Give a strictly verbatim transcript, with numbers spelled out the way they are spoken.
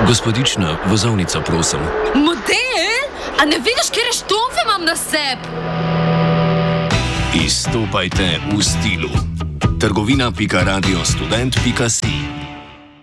Gospodična, vozovnica, prosim. Model? A ne vidiš, kje štomfe imam na sebi? Izstopajte v stilu. trgovina pika radio student pika si